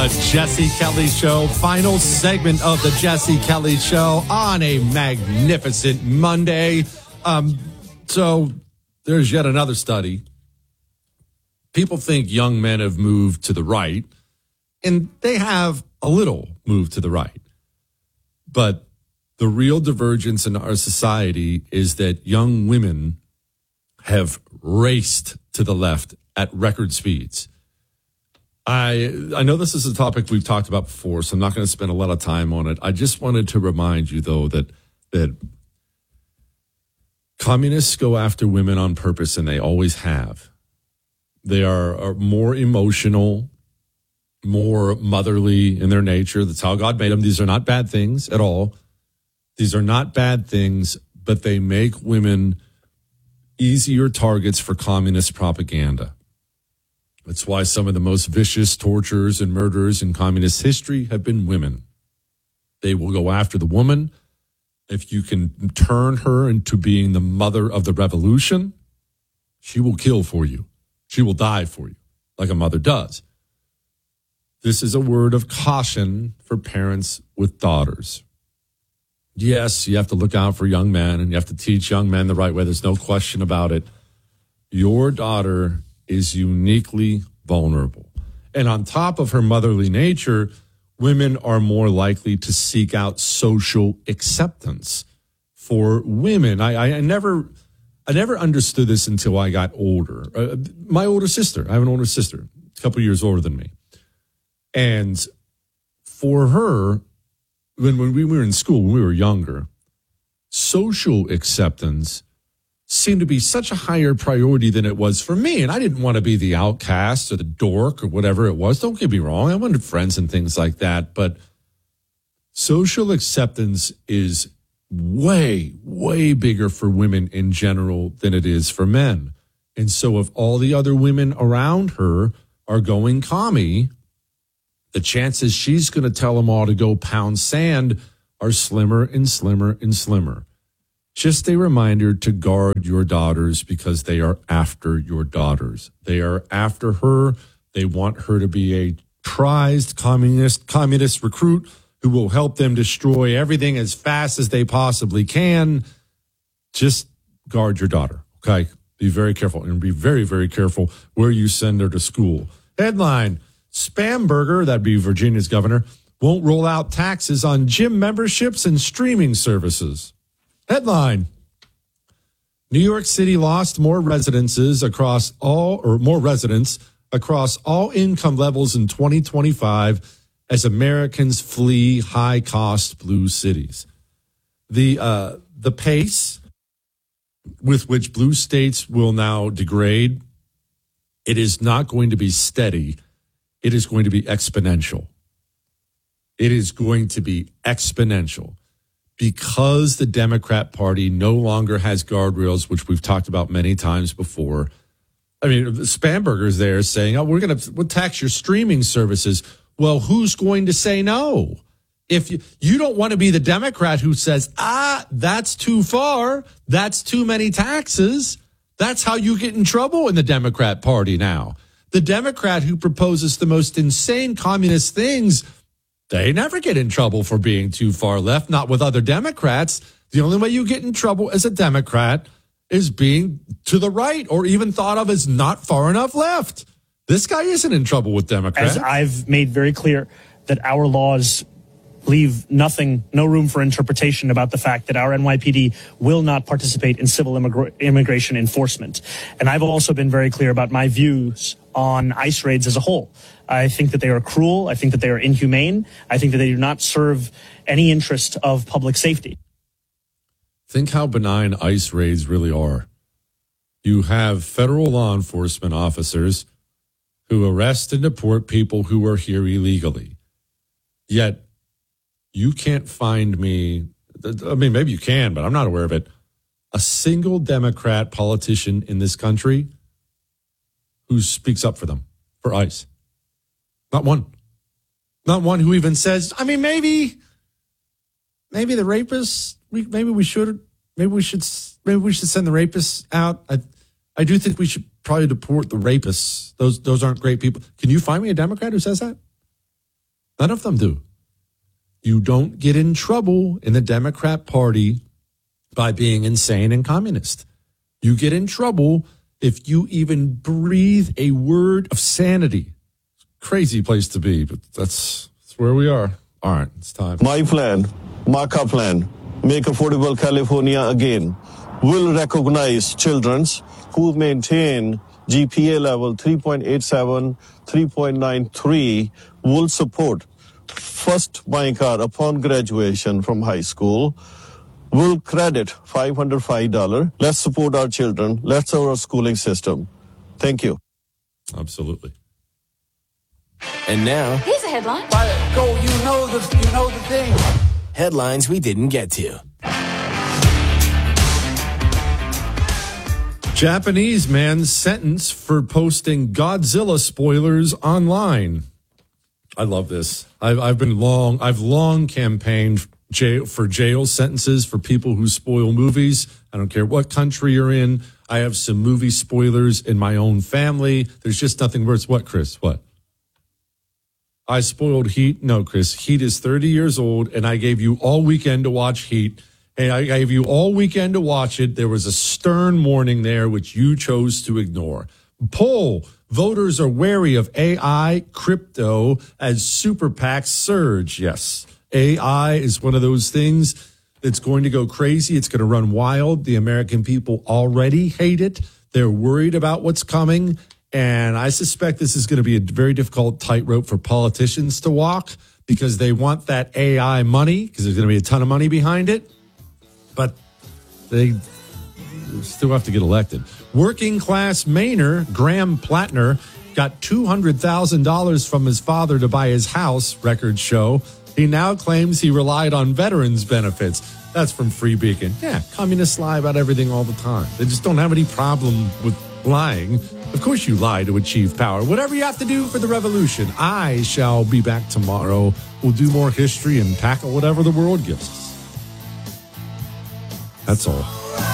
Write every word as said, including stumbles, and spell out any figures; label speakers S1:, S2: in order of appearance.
S1: A Jesse Kelly Show, final segment of the Jesse Kelly Show on a magnificent Monday. Um, so there's yet another study. People think young men have moved to the right, and they have a little moved to the right. But the real divergence in our society is that young women have raced to the left at record speeds. I I know this is a topic we've talked about before, so I'm not going to spend a lot of time on it. I just wanted to remind you, though, that that communists go after women on purpose, and they always have. They are, are more emotional, more motherly in their nature. That's how God made them. These are not bad things at all. These are not bad things, but they make women easier targets for communist propaganda. That's why some of the most vicious torturers and murderers in communist history have been women. They will go after the woman. If you can turn her into being the mother of the revolution, she will kill for you. She will die for you, like a mother does. This is a word of caution for parents with daughters. Yes, you have to look out for young men, and you have to teach young men the right way. There's no question about it. Your daughter is uniquely vulnerable. And on top of her motherly nature, women are more likely to seek out social acceptance. For women, I, I never I never understood this until I got older. Uh, my older sister, I have an older sister, a couple years older than me. And for her, when, when we were in school, when we were younger, social acceptance seemed to be such a higher priority than it was for me. And I didn't want to be the outcast or the dork or whatever it was. Don't get me wrong. I wanted friends and things like that. But social acceptance is way, way bigger for women in general than it is for men. And so if all the other women around her are going commie, the chances she's going to tell them all to go pound sand are slimmer and slimmer and slimmer. Just a reminder to guard your daughters, because they are after your daughters. They are after her. They want her to be a prized communist communist recruit who will help them destroy everything as fast as they possibly can. Just guard your daughter, okay? Be very careful, and be very, very careful where you send her to school. Headline, Spamberger, that'd be Virginia's governor, won't roll out taxes on gym memberships and streaming services. Headline, New York City lost more residences across all, or more residents across all income levels in twenty twenty-five as Americans flee high-cost blue cities. The uh, the pace with which blue states will now degrade, it is not going to be steady. It is going to be exponential. It is going to be exponential. Because the Democrat Party no longer has guardrails, which we've talked about many times before. I mean, Spamberger's there saying, oh, we're going to we'll tax your streaming services. Well, who's going to say no? If you, you don't want to be the Democrat who says, ah, that's too far. That's too many taxes. That's how you get in trouble in the Democrat Party now. The Democrat who proposes the most insane communist things, they never get in trouble for being too far left, not with other Democrats. The only way you get in trouble as a Democrat is being to the right, or even thought of as not far enough left. This guy isn't in trouble with Democrats.
S2: As I've made very clear that our laws leave nothing, no room for interpretation about the fact that our N Y P D will not participate in civil immigra- immigration enforcement. And I've also been very clear about my views on ICE raids as a whole. I think that they are cruel. I think that they are inhumane. I think that they do not serve any interest of public safety.
S1: Think how benign ICE raids really are. You have federal law enforcement officers who arrest and deport people who are here illegally. Yet, you can't find me, I mean, maybe you can, but I'm not aware of it, a single Democrat politician in this country who speaks up for them, for ICE. Not one. Not one who even says, I mean, maybe, maybe the rapists, we, maybe we should, maybe we should, maybe we should send the rapists out. I, I do think we should probably deport the rapists. Those, those aren't great people. Can you find me a Democrat who says that? None of them do. You don't get in trouble in the Democrat Party by being insane and communist. You get in trouble if you even breathe a word of sanity. Crazy place to be, but that's, that's where we are. All right, it's time.
S3: My plan, Marka plan, Make Affordable California Again, will recognize children who maintain G P A level three point eight seven, three point nine three, will support first buying car upon graduation from high school, will credit five hundred five dollars. Let's support our children. Let's support our schooling system. Thank you.
S1: Absolutely.
S4: And now,
S5: here's a headline.
S6: Go, you know the, you know the thing.
S4: Headlines we didn't get to.
S1: Japanese man sentenced for posting Godzilla spoilers online. I love this. I've, I've been long, I've long campaigned jail, for jail sentences for people who spoil movies. I don't care what country you're in. I have some movie spoilers in my own family. There's just nothing worse. What, Chris? What? I spoiled Heat. No, Chris. Heat is thirty years old, and I gave you all weekend to watch Heat. And I gave you all weekend to watch it. There was a stern warning there, which you chose to ignore. Poll. Voters are wary of A I, crypto, as super PACs surge. Yes, A I is one of those things that's going to go crazy. It's going to run wild. The American people already hate it. They're worried about what's coming. And I suspect this is going to be a very difficult tightrope for politicians to walk because they want that A I money because there's going to be a ton of money behind it. But they still have to get elected. Working class Mainer, Graham Plattner, got two hundred thousand dollars from his father to buy his house, records show. He now claims he relied on veterans benefits. That's from Free Beacon. Yeah, communists lie about everything all the time. They just don't have any problem with lying. Of course you lie to achieve power. Whatever you have to do for the revolution. I shall be back tomorrow. We'll do more history and tackle whatever the world gives us. That's all.